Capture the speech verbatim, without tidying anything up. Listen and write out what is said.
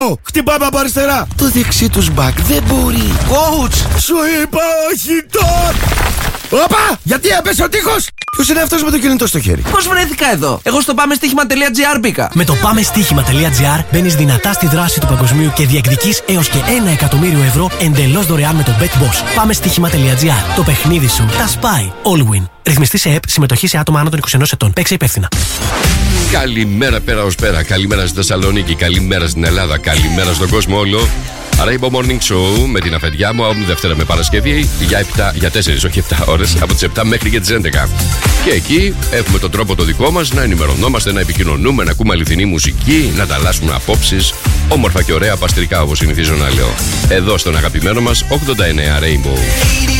Χτυπάμε από αριστερά. Το δεξί τους μπακ δεν μπορεί. Coach, σου είπα όχι τώρα. Όπα, γιατί έπεσε ο τείχος. Ποιος είναι αυτός με το κινητό στο χέρι? Πώς βρέθηκα εδώ? Εγώ στο πάμε στοίχημα τελεία τζι άρ μπήκα. Με το πάμε στοίχημα τελεία τζι άρ μπαίνεις δυνατά στη δράση του παγκοσμίου και διεκδικείς έως και ένα εκατομμύριο ευρώ εντελώς δωρεάν με το BetBoss. Πάμε στοίχημα τελεία τζι άρ. Το παιχνίδι σου τα σπάει. Allwin. Ρυθμιστή σε ΕΠ, συμμετοχή σε άτομα άνω των είκοσι ενός ετών. Παίξε υπεύθυνα. Καλημέρα πέρα ως πέρα. Καλημέρα στη Θεσσαλονίκη. Καλημέρα στην Ελλάδα. Καλημέρα στον κόσμο όλο. Rainbow Morning Show με την αφεντιά μου, Δευτέρα με Παρασκευή για, επτά, για τέσσερις, όχι επτά ώρες, από τις επτά μέχρι και τις έντεκα. Και εκεί έχουμε τον τρόπο το δικό μας να ενημερωνόμαστε, να επικοινωνούμε, να ακούμε αληθινή μουσική, να ανταλλάσσουμε απόψεις, όμορφα και ωραία παστρικά όπως συνηθίζω να λέω. Εδώ στον αγαπημένο μας ογδόντα εννέα Rainbow.